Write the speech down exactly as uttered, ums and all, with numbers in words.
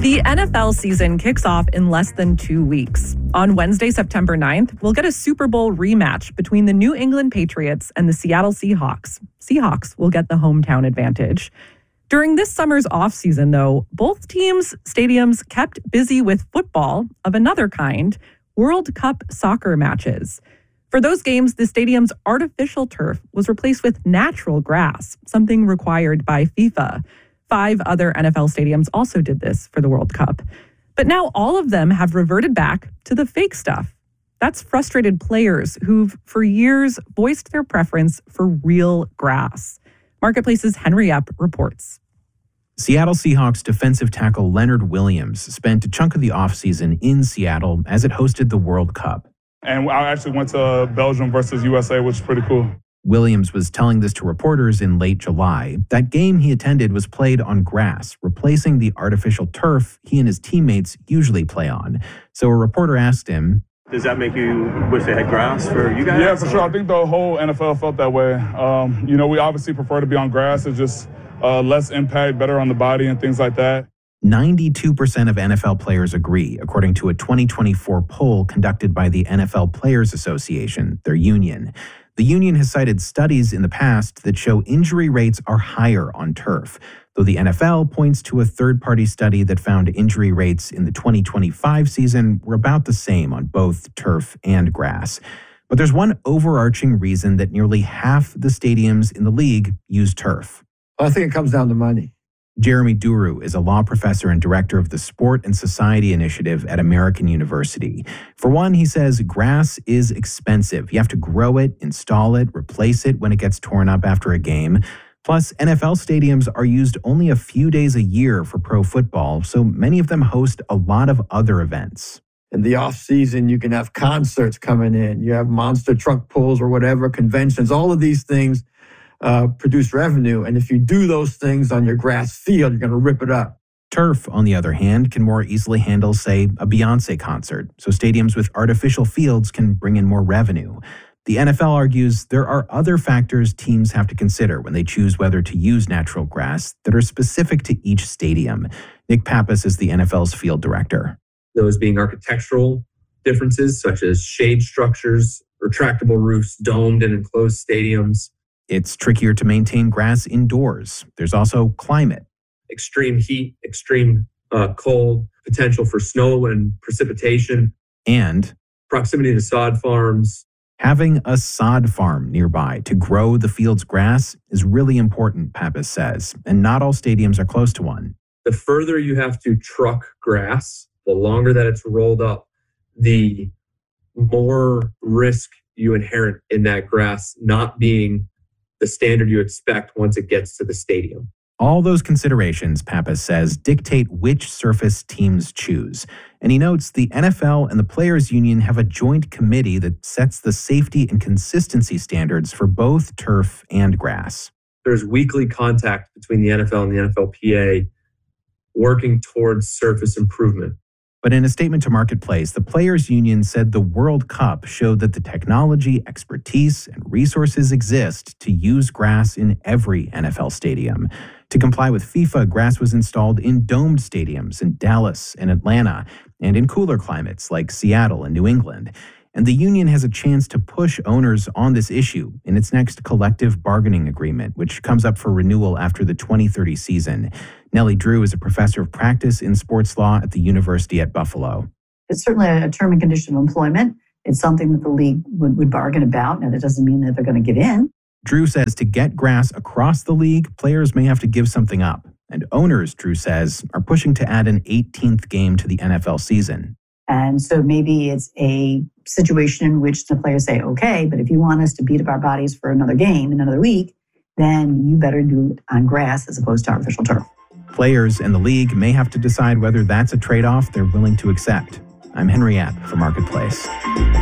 The N F L season kicks off in less than two weeks. On Wednesday, September ninth, we'll get a Super Bowl rematch between the New England Patriots and the Seattle Seahawks. Seahawks will get the hometown advantage. During this summer's offseason, though, both teams' stadiums kept busy with football of another kind, World Cup soccer matches. For those games, the stadium's artificial turf was replaced with natural grass, something required by FIFA. Five other N F L stadiums also did this for the World Cup. But now all of them have reverted back to the fake stuff. That's frustrated players who've for years voiced their preference for real grass. Marketplace's Henry Epp reports. Seattle Seahawks defensive tackle Leonard Williams spent a chunk of the offseason in Seattle as it hosted the World Cup. And I actually went to Belgium versus U S A, which is pretty cool. Williams was telling this to reporters in late July. That game he attended was played on grass, replacing the artificial turf he and his teammates usually play on. So a reporter asked him, does that make you wish they had grass for you guys? Yeah, for sure. I think the whole N F L felt that way. Um, you know, we obviously prefer to be on grass. It's just uh, less impact, better on the body and things like that. ninety-two percent of N F L players agree, according to a twenty twenty-four poll conducted by the N F L Players Association, their union. The union has cited studies in the past that show injury rates are higher on turf, though the N F L points to a third-party study that found injury rates in the twenty twenty-five season were about the same on both turf and grass. But there's one overarching reason that nearly half the stadiums in the league use turf. I think it comes down to money. Jeremy Duru is a law professor and director of the Sport and Society Initiative at American University. For one, he says grass is expensive. You have to grow it, install it, replace it when it gets torn up after a game. Plus, N F L stadiums are used only a few days a year for pro football, so many of them host a lot of other events. In the off season, you can have concerts coming in. You have monster truck pulls or whatever, conventions, all of these things. Uh, produce revenue. And if you do those things on your grass field, you're going to rip it up. Turf, on the other hand, can more easily handle, say, a Beyonce concert. So stadiums with artificial fields can bring in more revenue. The N F L argues there are other factors teams have to consider when they choose whether to use natural grass that are specific to each stadium. Nick Pappas is the N F L's field director. Those being architectural differences, such as shade structures, retractable roofs, domed and enclosed stadiums. It's trickier to maintain grass indoors. There's also climate. Extreme heat, extreme uh, cold, potential for snow and precipitation. And proximity to sod farms. Having a sod farm nearby to grow the field's grass is really important, Pappas says, and not all stadiums are close to one. The further you have to truck grass, the longer that it's rolled up, the more risk you inherit in that grass not being the standard you expect once it gets to the stadium. All those considerations, Pappas says, dictate which surface teams choose. And he notes the N F L and the Players Union have a joint committee that sets the safety and consistency standards for both turf and grass. There's weekly contact between the N F L and the N F L P A working towards surface improvement. But in a statement to Marketplace, the Players Union said the World Cup showed that the technology, expertise, and resources exist to use grass in every N F L stadium. To comply with FIFA, grass was installed in domed stadiums in Dallas and Atlanta, and in cooler climates like Seattle and New England. And the union has a chance to push owners on this issue in its next collective bargaining agreement, which comes up for renewal after the twenty thirty season. Nellie Drew is a professor of practice in sports law at the University at Buffalo. It's certainly a term and condition of employment. It's something that the league would, would bargain about. Now, that doesn't mean that they're going to give in. Drew says to get grass across the league, players may have to give something up. And owners, Drew says, are pushing to add an eighteenth game to the N F L season. And so maybe it's a situation in which the players say, okay, but if you want us to beat up our bodies for another game in another week, then you better do it on grass as opposed to artificial turf. Players and the league may have to decide whether that's a trade-off they're willing to accept. I'm Henry Epp for Marketplace.